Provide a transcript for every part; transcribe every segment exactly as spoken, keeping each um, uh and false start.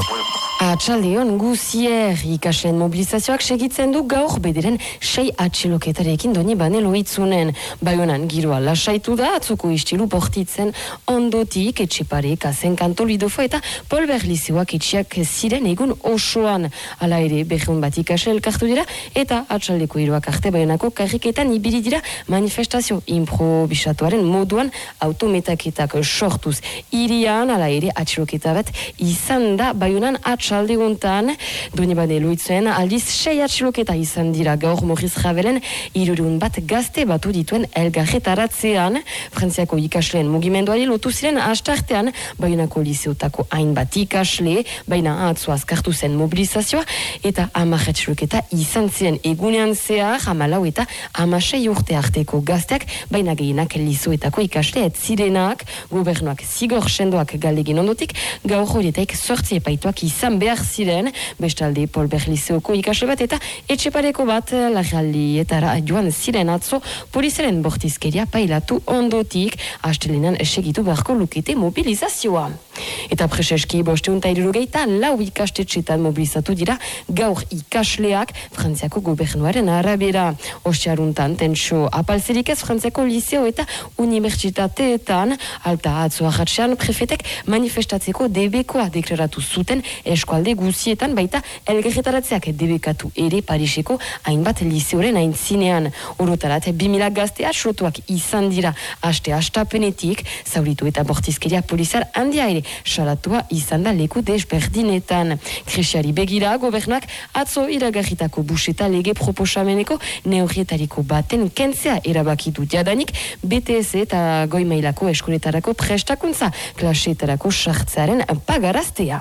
Atxaldeon guzier ikasleen mobilizazioak segitzen du gaur bederen sei atxiloketarekin doni bane loitzunen. Baionan giroa lasaitu da atzoko istilu bortitzen ondotik etxeparek azen kanto lidofo eta Polber Lizeoak etxiak ziren egun osoan. Hala ere behun bat ikasle elkartu dira eta atxaldeko hiruak arte baionako karriketan ibili dira manifestazio improvisatuaren moduan autometaketak sortuz. Irian hala ere atxiloketa bat izan da baionan atxalde guntan, doni bane loitzen, aldiz sei atxiloketa izan dira gaur Maurice Ravelen hirurehun bat gazte batu dituen elgarretaratzean. Frantziako ikasleen mugimenduari lotu ziren astartean, baionako liseotako hainbat ikasle, baina atzo azkartu zen mobilizazioa, eta hamar atxiloketa izan ziren egunean zehar, hamalau eta hamasei urte arteko gazteak, baina gehienak liseoetako ikasle ez zirenak, gobernuak zigor sendoak galdegin ondotik, gaur horietaik sortzi epaituak izan behar ziren, bestalde Polber Lizeoko ikasle bat eta etxepareko bat larraldietara joan ziren atzo polizaren bortizkeria pailatu ondotik, astelenan segitu beharko lukete mobilizazioa. Eta preseski bosteun eta hirurogeita lau ikastetxetan mobilizatu dira gaur ikasleak Frantziako gobernuaren arabera. Ostiaruntan tentxo apalzerik ez Frantziako liseo eta unibertsitateetan, alta atzo ahatzean prefetek manifestatzeko debekoa deklaratu zuten eskualde guzietan, baita elgerretaratzeak debekatu ere Pariseko hainbat liseoren aintzinean. Orotarat bi mila gazte atxlotuak izan dira aste astapenetik, zauritu eta bortizkeria polizar handia ere salatua izan da leku desberdinetan. Krisiari begira, gobernuak atzo iragarritako bus eta lege proposameneko neurrietariko baten kentzea erabakitu jadanik, B T S eta goi mailako eskoletarako prestakuntza klaseetarako sartzearen pagaraztea.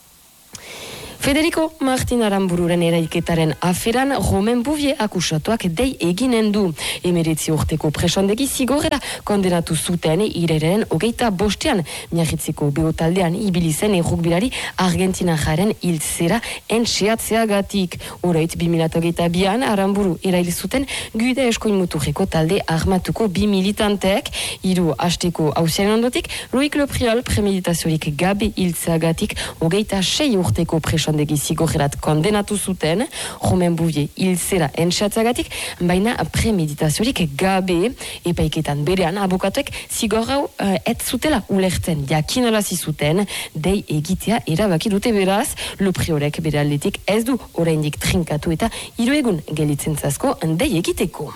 Federico Martin Arambururen eraiketaren aferan Romain Bouvier akusatuak dei eginen du. Emeretzi urteko presondegi zigorera kondenatu zuten ireren hogeita bostean miarritzeko beotaldean ibilizen errukbilari Argentinajaren hiltzera entxeatzeagatik. Horait bi mila hogeita bian Aramburu erail zuten Gude Eskoin Muturreko talde armatuko bi militanteek, hiru hasteko hausian ondotik, Loic Lepriol premeditaziorik gabe hiltzeagatik hogeita sei urteko presondegi degi zigorrerat kondenatu zuten, Romain Bouvier hiltzera entxatzagatik, baina premeditaziorik gabe, epaiketan berean abokatuek zigor hau uh, ez zutela ulertzen jakinarazi zuten, dei egitea erabaki dute beraz, Lepriolek bere aldetik ez du oraindik trinkatu eta hiru egun gelitzen zazko dei egiteko.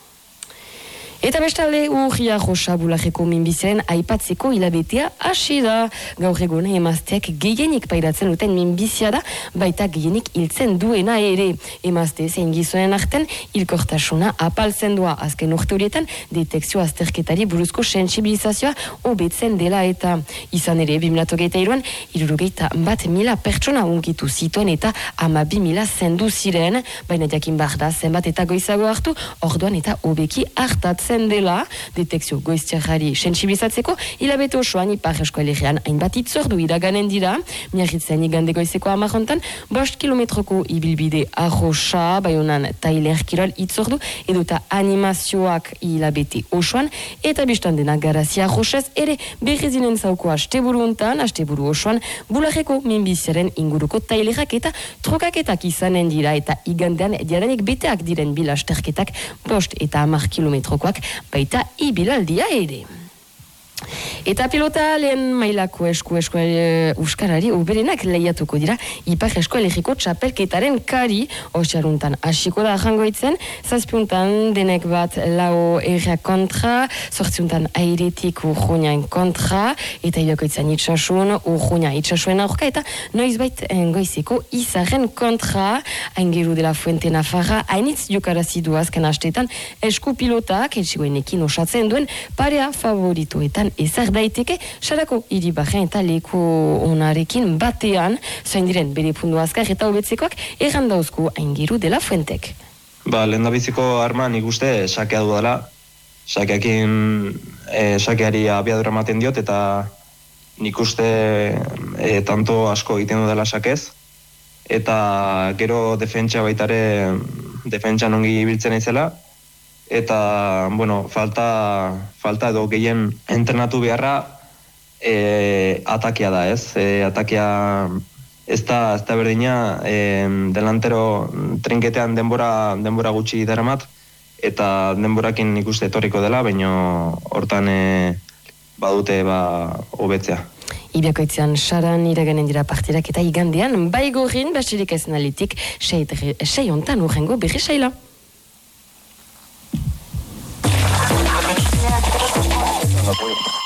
Eta bestalde urria rosa bularreko minbiziaren aipatzeko hilabetea hasi da. Gaur egun emazteak gehienik pairatzen duten minbizia da, baita gehienik hiltzen duena ere. Emazte zein gizonen arten hilkortasuna apaltzen doa. Azken urte horietan detekzio azterketari buruzko sentsibilizazioa hobetzen dela eta izan ere bi mila hogeita hiruan hirurogeita bat mila pertsona unkitu zituen eta hamabi mila zendu ziren, baina jakin behar da zenbat eta goizago hartu, orduan eta hobeki hartatzen dela, detekzio goiztiarrari sentsibilizatzeko, hilabete osoan ipar eskoalegian hainbat itzordu iraganen dira, miarritzen igande goizeko amarrontan, bost kilometroko ibilbide arroxa, baionan tailer kirol itzordu, edo eta animazioak hilabete osoan, eta biztan dena garazia arroxez, ere berrezinen zauko asteburu untan, asteburu osoan, bularreko minbiziaren inguruko tailerak eta trokaketak izanen dira, eta igandean diarenik beteak diren bilasterketak, bost eta amar kilometrokoak, baita ibilaldia ere. Eta pilota lehen mailako esku eskuale euskarari uberenak lehiatuko dira ipar eskoalegiko txapelketaren kari, ostiaruntan hasiko da jangoitzen, zazpiuntan denek bat lau erra kontra, sortziuntan airetik urruñain kontra, eta ilokoitzan itxasun, urruña itxasuen aurka, eta noizbait goizeko izaren kontra, aingeru de la Fuente Nafarra, hainitz jokarazidu azken hastetan esku pilotak, etxigoenekin osatzen duen parea favoritoetan ezar daiteke, sarako iribarren eta leku onarekin batean, zain diren bere pundu azkar eta hobetzekoak errandauzko aingeru de la Fuentek. Ba, lehen da biziko arma nik uste sakea du dela, sakeakin e, sakeari abiadura ematen diot, eta nik uste e, tanto asko egiten du dela sakez, eta gero defentsa baitare, defentsa nongi ibiltzen naizela, eta, bueno, falta, falta edo gehien entrenatu beharra e, atakia da, ez? E, atakia ez da, ez da berdina, e, delantero trinketean denbora, denbora gutxi daramat, eta denborakin nik uste etorriko dela, baina hortan e, badute ba, hobetzea. Ibiakoitzean saran iraganen dira partidak eta igandean, baigorin basirik ezen alitik, sei ontan urrengo berri saila. Apoyo.